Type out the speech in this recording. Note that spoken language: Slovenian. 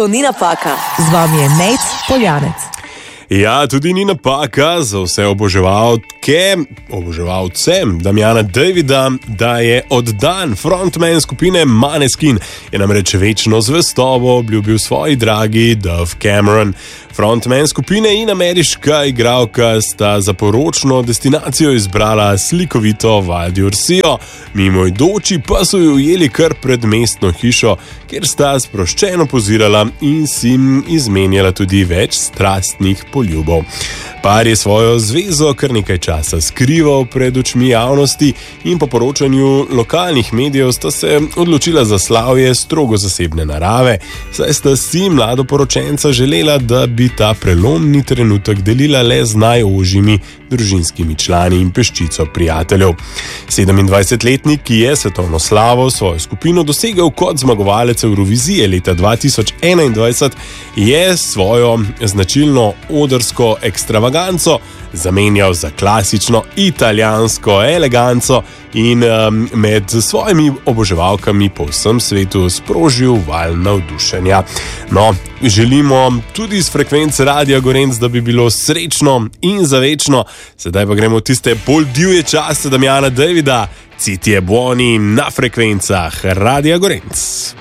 To ni napaka. Z vami je Nejc Poljanec. Ja, tudi ni napaka za vse oboževalcem Damjana Davida, da je oddan. Frontman skupine Måneskin je namreč večno zvestobo obljubil svoji dragi Dove Cameron. Frontman skupine in ameriška igralka sta za poročno destinacijo izbrala slikovito Val d'Orsio, mimoidoči pa so jo ujeli kar pred mestno hišo, kjer sta sproščeno pozirala in si izmenjala tudi več strastnih poljubov. Par je svojo zvezo kar nekaj časa skrival pred očmi javnosti in po poročanju lokalnih medijev sta se odločila za slavje strogo zasebne narave, saj sta si mladoporočenca želela, da bi ta prelomni trenutek delila le z najožjimi družinskimi člani in peščico prijateljev. 27-letnik, ki je svetovno slavo svojo skupino dosegel kot zmagovalec Eurovizije leta 2021, je svojo značilno odrsko ekstravaganco zamenjal za klasično italijansko eleganco in med svojimi oboževalkami po vsem svetu sprožil val navdušenja. No, želimo tudi iz frekvence Radia Gorenc, da bi bilo srečno in zavečno. Sedaj pa gremo v tiste bolj divje čase Damjana Davida. Citje buoni na frekvencah Radia Gorenc.